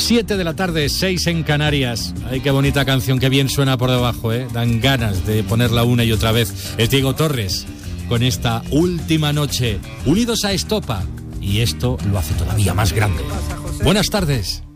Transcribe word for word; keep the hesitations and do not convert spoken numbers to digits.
siete de la tarde, seis en Canarias. Ay, qué bonita canción, qué bien suena por debajo, ¿eh? Dan ganas de ponerla una y otra vez. Es Diego Torres, con esta última noche, unidos a Estopa. Y esto lo hace todavía más grande. Buenas tardes.